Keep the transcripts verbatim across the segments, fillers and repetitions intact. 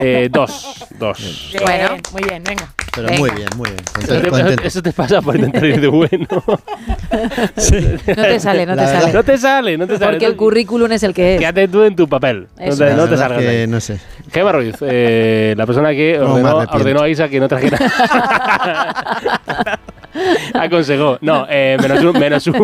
Eh, dos, dos. Bien, bueno, muy bien, venga. Pero venga. muy bien, muy bien. Eso Contento, te, eso te pasa por intentar ir de bueno. Sí. No te sale, no te La verdad. sale. No te sale, no te sale. Porque el currículum es el que es. Quédate tú en tu papel. No Eso te, es. no La te verdad salgas que de ahí. no sé. Gemma Ruiz, eh, la persona que No, me ordenó, arrepiento. ordenó a Isa que no trajera. Aconsejó. No, eh, menos, un, menos uno.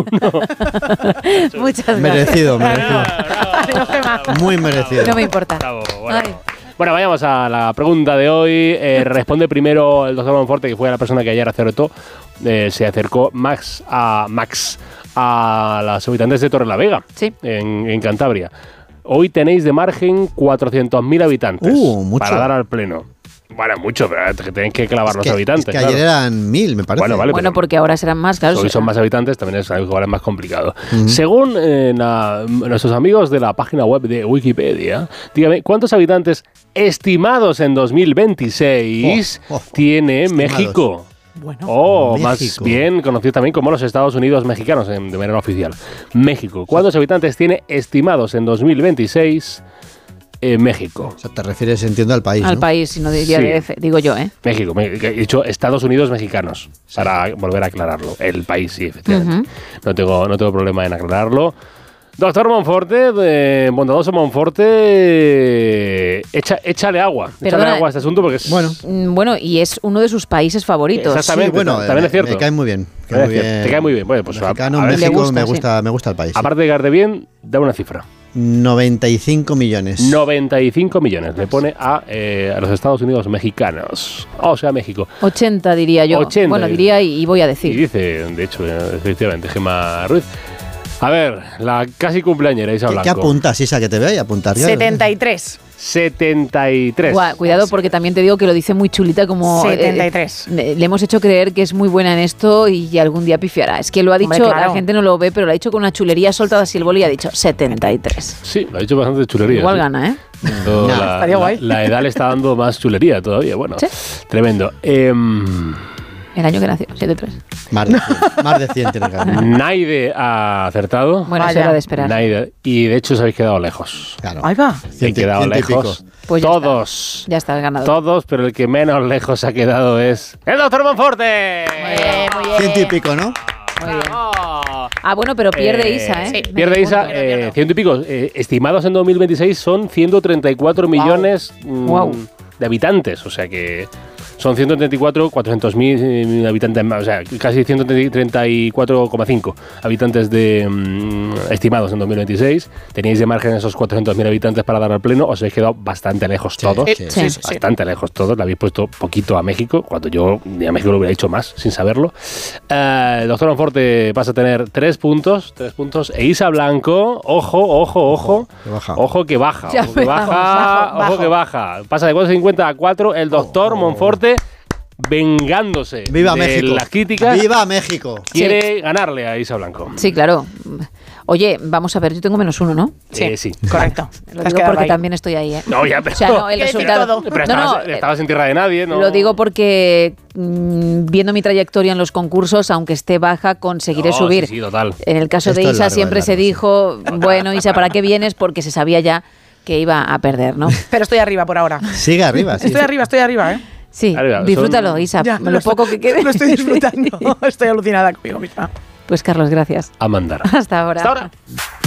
Muchas gracias. Merecido, merecido. Adiós, Gemma. Muy merecido. No me importa. Bravo, bueno. Ay. Bueno, vayamos a la pregunta de hoy. Eh, responde primero el doctor Monforte, que fue la persona que ayer acertó. Eh, se acercó Max a Max a los habitantes de Torrelavega, Sí. en, en Cantabria. Hoy tenéis de margen cuatrocientos mil habitantes Uh, mucho. para dar al pleno. Bueno, mucho, pero que tenéis que clavar Es los que, habitantes. es que claro. ayer eran mil, me parece. Bueno, vale. Bueno, pero- porque ahora serán más, claro. Hoy son más habitantes, también es algo igual es más complicado. Ujú. Según eh, la- nuestros amigos de la página web de Wikipedia, dígame, ¿cuántos habitantes estimados en dos mil veintiséis Oh, oh, oh, tiene estimados. México? Bueno. O más México. bien conocido también como los Estados Unidos mexicanos en- de manera oficial. México. ¿Cuántos habitantes tiene estimados en dos mil veintiséis eh, México? O sea, te refieres, entiendo, al país, Al ¿no? país, si no diría Sí. D F, digo yo, ¿eh? México, me- he dicho Estados Unidos mexicanos, para volver a aclararlo. El país, sí, efectivamente. No tengo, no tengo problema en aclararlo. Doctor Monforte, de bondadoso Monforte, echa, échale agua. Perdona. Échale agua a este asunto porque es... Bueno. Mm, Bueno, y es uno de sus países favoritos. Exactamente. Sí, bueno, también eh, es cierto. Me cae muy bien. También Cae es muy cierto. bien. Te cae muy bien. Bueno, pues, Mexicano, a- a ver, México, Le gusta, me, sí. gusta, me gusta el país. sí. aparte de caerte bien, da una cifra. noventa y cinco millones. noventa y cinco millones le pone a, eh, a los Estados Unidos mexicanos. O sea, México. ochenta diría yo. ochenta. Bueno, diría y, y voy a Y decir. dice, de hecho, eh, efectivamente, Gemma Ruiz. A ver, la casi cumpleañera Isa ¿Qué, Blanco. ¿Qué apuntas, Isa, que te vea y apuntar? claro. setenta y tres. setenta y tres. Guau, cuidado porque también te digo que lo dice muy chulita como... eh, setenta y tres. eh, le hemos hecho creer que es muy buena en esto y algún día pifiará. Es que lo ha dicho, Hombre, claro. la gente no lo ve, pero lo ha dicho con una chulería soltada así el boli y ha dicho setenta y tres. Sí, lo ha dicho bastante chulería. Igual sí. gana, ¿eh? Esto, No, la, estaría la- guay. la edad le está dando más chulería todavía. Bueno, Sí. tremendo. Em, El año que nació, setenta y tres. Más de cien, más de cien tiene que haber. Naide ha acertado. Bueno, Vaya. eso era de esperar. Naide. Y de hecho os habéis quedado lejos. Claro. Ahí va. He Ciento- quedado ciento y lejos. pico. Pues ya Todos. Ya está el ganador. Todos, pero el que menos lejos ha quedado es el doctor Monforte. Muy bien, muy bien. Ciento y pico, ¿no? Muy bien. ¡Bravo! Ah, bueno, pero pierde Eh, Isa, ¿eh? sí, Medio Pierde Isa, punto. eh, ciento y pico. Eh, estimados en dos mil veintiséis son ciento treinta y cuatro millones mm, Guau. de habitantes. O sea que son ciento treinta y cuatro, cuatrocientos mil habitantes más. O sea, casi ciento treinta y cuatro coma cinco habitantes de mm, estimados en dos mil veintiséis. Teníais de margen esos cuatrocientos mil habitantes para dar al pleno. Os habéis quedado bastante lejos Sí, todos. sí, Sí. sí. Bastante lejos todos, le habéis puesto poquito a México, cuando yo ni a México lo hubiera hecho más, sin saberlo. Eh, el doctor Monforte pasa a tener tres puntos, tres puntos. E Isa Blanco, ojo, ojo, ojo, que baja. ojo que baja, Ya ojo que empezamos, baja, bajo, ojo bajo. que baja. Pasa de cuatro cincuenta a cuatro, el doctor Ojo. Monforte vengándose ¡Viva de México! las críticas, ¡Viva México! quiere ganarle a Isa Blanco. Sí, claro. Oye, vamos a ver, yo tengo menos uno, ¿no? Sí, Eh, sí. correcto. Lo Te has digo quedado porque ahí. también estoy ahí, ¿eh? No, ya, pero, O sea, no, el Quiere decir resultado... todo. pero No, estabas, no, eh, estabas en tierra de nadie, ¿no? Lo digo porque mm, viendo mi trayectoria en los concursos, aunque esté baja, conseguiré No, subir. sí, sí, total. En el caso Esto de es Isa largo, siempre es se largo, sí. dijo, bueno, Isa, ¿para qué vienes? Porque se sabía ya que iba a perder, ¿no? Pero estoy arriba por ahora. Sigue arriba, sí. Estoy arriba, estoy arriba, ¿eh? Sí, Arriba, disfrútalo, son- Isa, Ya, lo, lo poco estoy- que quede. Lo estoy disfrutando. Estoy alucinada conmigo misma. Pues Carlos, gracias. A mandar. Hasta ahora. Hasta ahora.